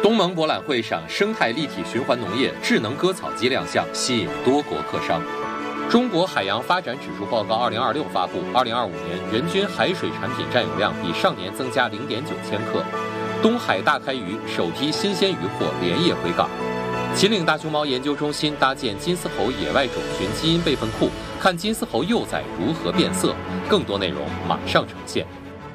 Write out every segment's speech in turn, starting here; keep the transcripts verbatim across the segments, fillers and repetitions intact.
东盟博览会上，生态立体循环农业、智能割草机亮相，吸引多国客商。中国海洋发展指数报告二零二六发布，二零二五年人均海水产品占有量比上年增加零点九千克。东海大开渔首批新鲜渔获连夜回港。秦岭大熊猫研究中心搭建金丝猴野外种群基因备份库，看金丝猴幼崽如何变色。更多内容马上呈现。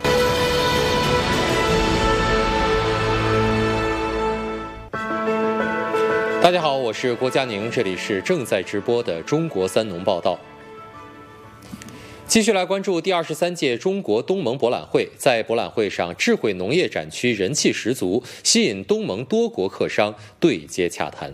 大家好，我是郭佳宁，这里是正在直播的中国三农报道。继续来关注第二十三届中国东盟博览会，在博览会上，智慧农业展区人气十足，吸引东盟多国客商对接洽谈。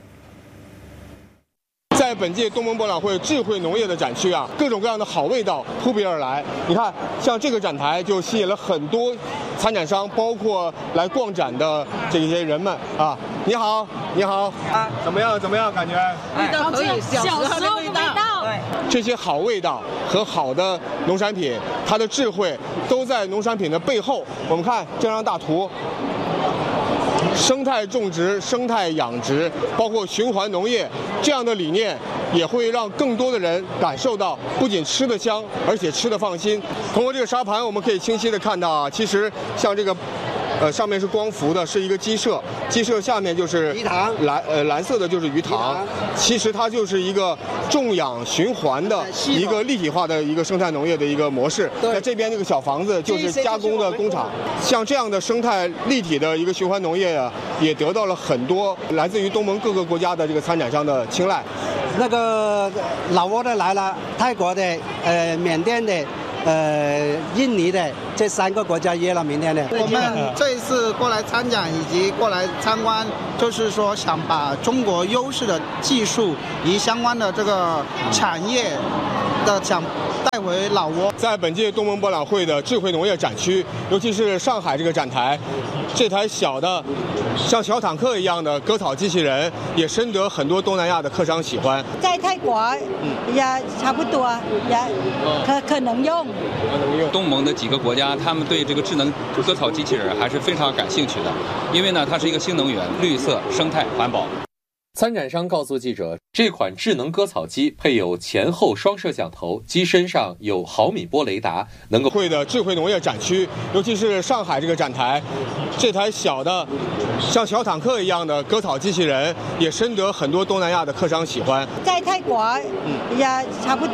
在本届东盟博览会智慧农业的展区啊，各种各样的好味道扑鼻而来。你看，像这个展台就吸引了很多参展商，包括来逛展的这些人们啊。你好，你好啊，怎么样？怎么样？感觉味道可以小时候的味道。对， 这些好味道和好的农产品，它的智慧都在农产品的背后。我们看这张大图。生态种植、生态养殖，包括循环农业这样的理念，也会让更多的人感受到，不仅吃得香，而且吃得放心。通过这个沙盘，我们可以清晰地看到啊，其实像这个。呃，上面是光伏的，是一个鸡舍，鸡舍下面就是鱼塘， 蓝呃蓝色的就是鱼塘。其实它就是一个种养循环的一个立体化的一个生态农业的一个模式。在这边这个小房子就是加工的工厂。像这样的生态立体的一个循环农业啊，也得到了很多来自于东盟各个国家的这个参展商的青睐。 那个老挝的来了，泰国的，呃，缅甸的。呃，印尼的这三个国家约了明天的。 我们这一次过来参展以及过来参观，就是说想把中国优势的技术以及相关的这个产业的想带回老挝。 在本届东盟博览会的智慧农业展区，尤其是上海这个展台，这台小的像小坦克一样的割草机器人，也深得很多东南亚的客商喜欢。 在泰国也差不多，也可可能用。 东盟的几个国家，他们对这个智能割草机器人还是非常感兴趣的，因为呢，它是一个新能源、绿色、生态、环保。 参展商告诉记者，这款智能割草机配有前后双摄像头，机身上有毫米波雷达，能够会的智慧农业展区，尤其是上海这个展台，这台小的像小坦克一样的割草机器人，也深得很多东南亚的客商喜欢。 在泰国也差不多，